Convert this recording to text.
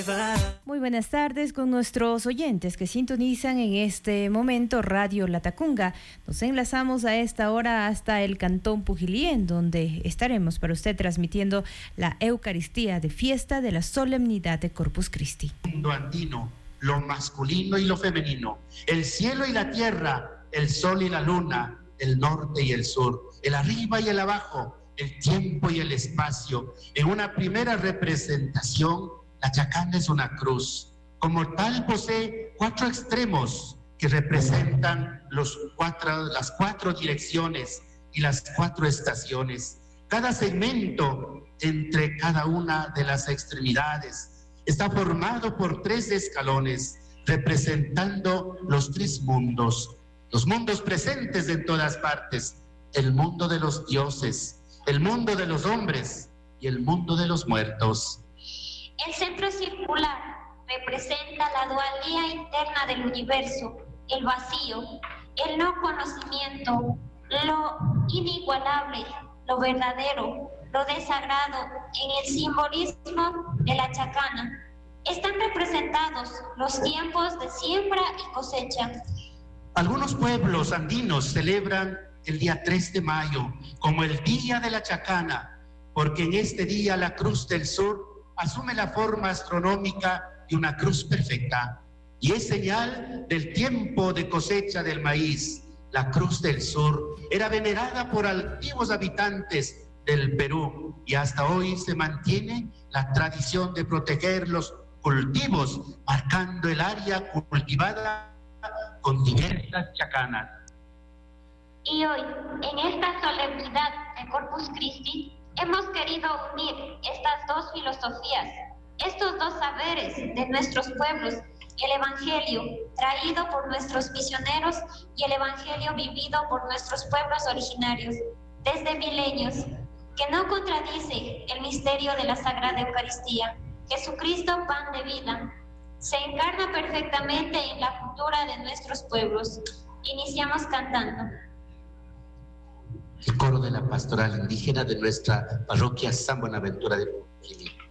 Muy buenas tardes con nuestros oyentes que sintonizan en este momento Radio Latacunga. Nos enlazamos a esta hora hasta el Cantón Pujilí, en donde estaremos para usted transmitiendo la Eucaristía de fiesta de la solemnidad de Corpus Christi. Mundo andino, lo masculino y lo femenino, el cielo y la tierra, el sol y la luna, el norte y el sur, el arriba y el abajo, el tiempo y el espacio. En una primera representación, la chacana es una cruz. Como tal, posee 4 extremos que representan las cuatro direcciones y las 4 estaciones. Cada segmento entre cada una de las extremidades está formado por 3 escalones, representando los 3 mundos. Los mundos presentes en todas partes: el mundo de los dioses, el mundo de los hombres y el mundo de los muertos. El centro circular representa la dualidad interna del universo, el vacío, el no conocimiento, lo inigualable, lo verdadero, lo desagrado. En el simbolismo de la chacana están representados los tiempos de siembra y cosecha. Algunos pueblos andinos celebran el día 3 de mayo como el Día de la Chacana, porque en este día la Cruz del Sur asume la forma astronómica de una cruz perfecta y es señal del tiempo de cosecha del maíz. La Cruz del Sur era venerada por antiguos habitantes del Perú y hasta hoy se mantiene la tradición de proteger los cultivos, marcando el área cultivada con diversas chacanas. Y hoy, en esta solemnidad de Corpus Christi, hemos querido unir estas 2 filosofías, estos 2 saberes de nuestros pueblos: el Evangelio traído por nuestros misioneros y el Evangelio vivido por nuestros pueblos originarios desde milenios, que no contradice el misterio de la Sagrada Eucaristía. Jesucristo, pan de vida, se encarna perfectamente en la cultura de nuestros pueblos. Iniciamos cantando. El coro de la pastoral indígena de nuestra parroquia San Buenaventura de Pujilí.